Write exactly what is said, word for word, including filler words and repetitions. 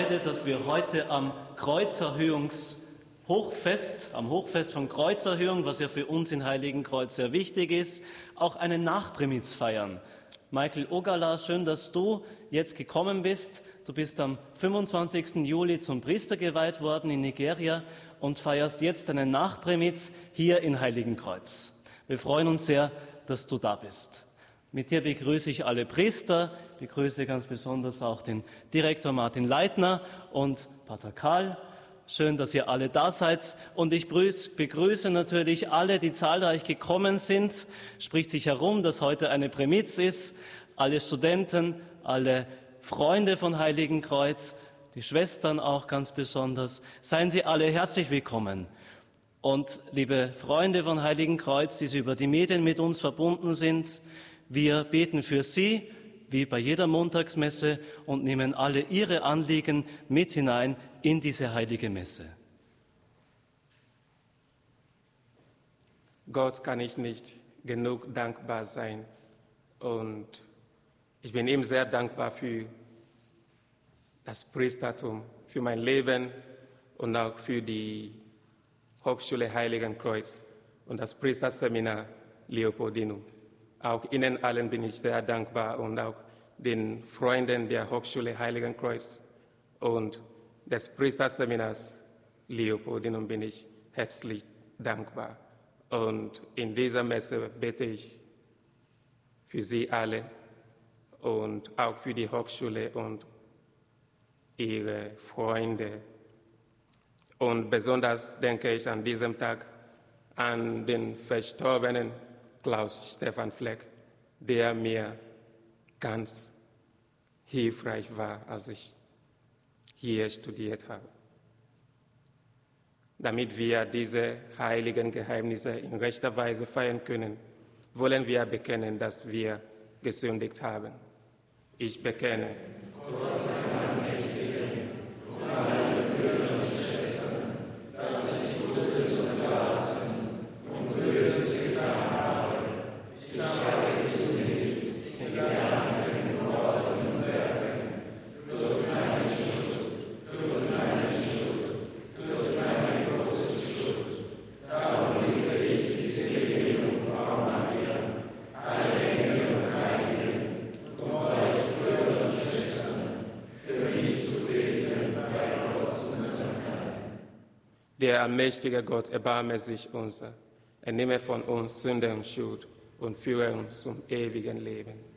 Freude, dass wir heute am Kreuzerhöhungshochfest, am Hochfest von Kreuzerhöhung, was ja für uns in Heiligenkreuz sehr wichtig ist, auch eine Nachprimiz feiern. Michael Ogala, schön, dass du jetzt gekommen bist. Du bist am fünfundzwanzigsten Juli zum Priester geweiht worden in Nigeria und feierst jetzt eine Nachprimiz hier in Heiligenkreuz. Wir freuen uns sehr, dass du da bist. Mit dir begrüße ich alle Priester, begrüße ganz besonders auch den Direktor Martin Leitner und Pater Karl. Schön, dass ihr alle da seid. Und ich begrüße natürlich alle, die zahlreich gekommen sind. Spricht sich herum, dass heute eine Primiz ist. Alle Studenten, alle Freunde von Heiligenkreuz, die Schwestern auch ganz besonders. Seien Sie alle herzlich willkommen. Und liebe Freunde von Heiligenkreuz, die Sie über die Medien mit uns verbunden sind, wir beten für Sie, wie bei jeder Montagsmesse, und nehmen alle Ihre Anliegen mit hinein in diese heilige Messe. Gott kann ich nicht genug dankbar sein. Und ich bin ihm sehr dankbar für das Priestertum, für mein Leben und auch für die Hochschule Heiligenkreuz und das Priesterseminar Leopoldinum. Auch Ihnen allen bin ich sehr dankbar und auch den Freunden der Hochschule Heiligenkreuz und des Priesterseminars Leopoldinum bin ich herzlich dankbar. Und in dieser Messe bete ich für Sie alle und auch für die Hochschule und Ihre Freunde. Und besonders denke ich an diesem Tag an den verstorbenen Klaus Stefan Fleck, der mir ganz hilfreich war, als ich hier studiert habe. Damit wir diese heiligen Geheimnisse in rechter Weise feiern können, wollen wir bekennen, dass wir gesündigt haben. Ich bekenne. Der allmächtige Gott, erbarme sich unser, er nehme von uns Sünde und Schuld und führe uns zum ewigen Leben.